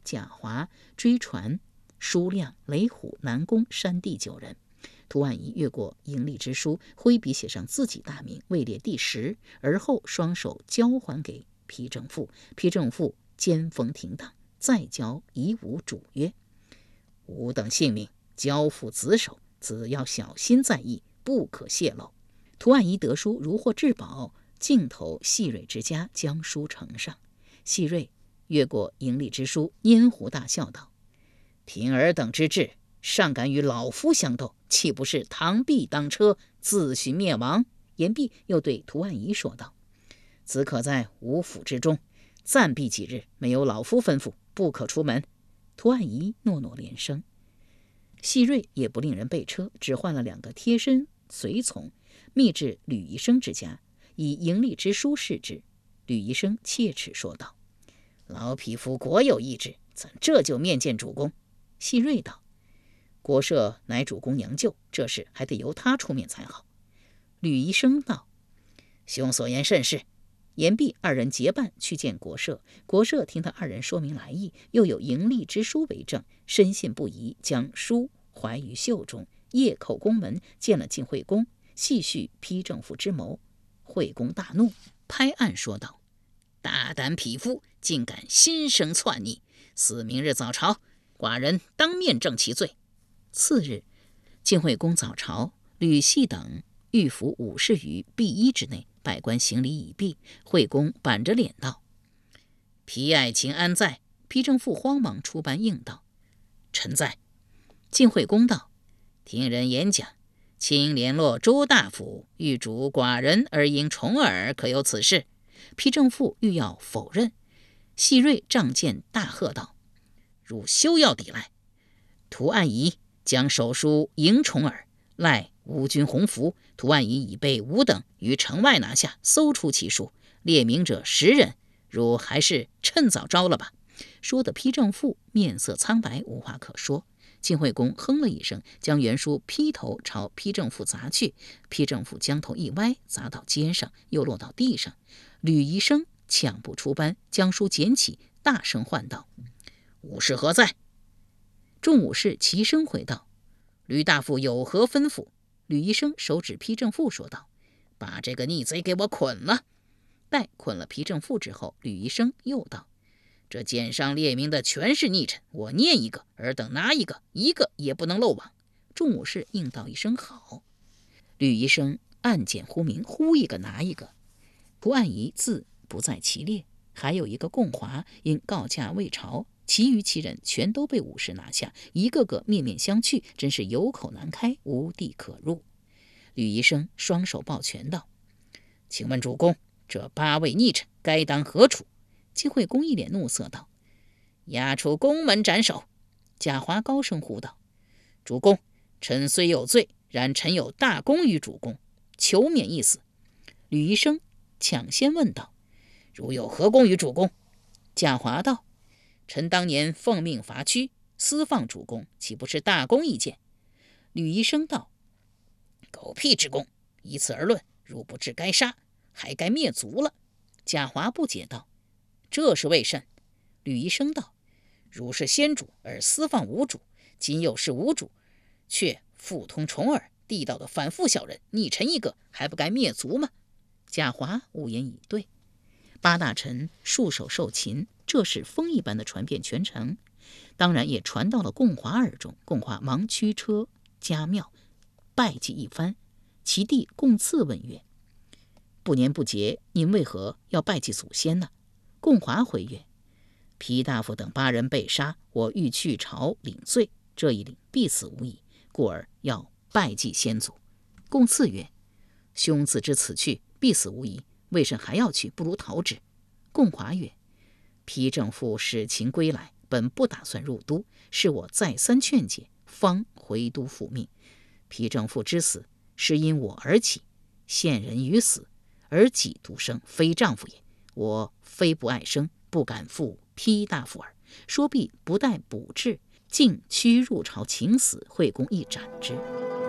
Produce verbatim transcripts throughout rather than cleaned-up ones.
贾华、追传、舒亮、雷虎、南宫、山地九人。涂万仪越过盈利之书，挥笔写上自己大名，位列第十，而后双手交还给批正父。批正父尖锋停当，再交以武主曰：吾等性命交付子手，子要小心在意，不可泄露。涂万仪得书如获至宝，径投细瑞之家，将书呈上。细瑞越过盈利之书，拈胡大笑道：凭尔等之志，尚敢与老夫相斗，岂不是螳臂当车，自寻灭亡？言毕，又对涂万仪说道：子可在吾府之中暂避几日，没有老夫吩咐，不可出门。涂万仪诺诺连声。细瑞也不令人备车，只换了两个贴身随从，密至吕医生之家，以盈利之书示之。吕医生切齿说道：老匹夫果有意志，怎这就面见主公？细瑞道：国社乃主公娘舅，这事还得由他出面才好。吕医生道：兄所言甚是。言毕，二人结伴去见国社。国社听他二人说明来意，又有盈利之书为证，深信不疑，将书怀于袖中，夜叩宫门，见了晋惠公，细叙批正父之谋。惠公大怒，拍案说道：大胆匹夫，竟敢心生篡逆，似明日早朝，寡人当面正其罪。次日，晋惠公早朝，吕系等御府五十余避衣之内，百官行礼已毕。惠公板着脸道：皮爱卿安在？批正父慌忙出班应道：臣在。晋惠公道：听人言讲，卿联络诸大夫，欲主寡人而应重耳，可有此事？批正父欲要否认。细瑞仗剑大喝道：汝休要抵赖！涂万仪将手书迎重耳，赖吴军洪福。涂万仪已被吾等于城外拿下，搜出其书，列名者十人，汝还是趁早招了吧。说的批正父面色苍白，无话可说。晋惠公哼了一声，将原书劈头朝批正父砸去。批正父将头一歪，砸到肩上，又落到地上。吕医生抢步出班，将书捡起，大声唤道：武士何在？众武士齐声回道：吕大夫有何吩咐？吕医生手指批正父说道：把这个逆贼给我捆了。待捆了批正父之后，吕医生又道：这简上列名的全是逆臣，我念一个，尔等拿一个，一个也不能漏网。众武士应道一声好。吕医生按简呼名，呼一个拿一个。涂万仪自不在其列，还有一个共华因告假未朝，其余其人全都被武士拿下，一个个面面相觑，真是有口难开，无地可入。吕医生双手抱拳道：请问主公，这八位逆臣该当何处？晋惠公一脸怒色道：押出宫门斩首。贾华高声呼道：主公，臣虽有罪，然臣有大功于主公，求免一死。吕医生抢先问道：如有何功于主公？贾华道：臣当年奉命伐区，私放主公，岂不是大功一件？吕医生道：狗屁之功，以此而论，如不治该杀，还该灭族了。贾华不解道：这是为甚？吕医生道：汝是先主而私放无主，今又是无主，却复通重耳，地道的反复小人，逆臣一个，还不该灭族吗？贾华无言以对。八大臣束手受擒，这事风一般的传遍全城，当然也传到了共华耳中。共华忙驱车家庙拜祭一番，其弟共赐问曰：不年不节，您为何要拜祭祖先呢？共华回曰：皮大夫等八人被杀，我欲去朝领罪，这一领必死无疑，故而要拜祭先祖。共赐曰：兄自知此去必死无疑，为甚还要去？不如逃之。共华曰：批正父使秦归来，本不打算入都，是我再三劝解，方回都复命。批正父之死，是因我而起，陷人于死，而己独生，非丈夫也。我非不爱生，不敢负批大夫耳。说毕，不待补治，径驱入朝请死，惠公亦斩之。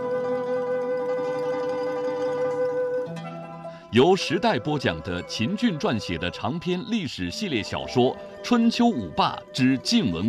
由时代播讲的秦俊撰写的长篇历史系列小说《春秋五霸之晋文公》。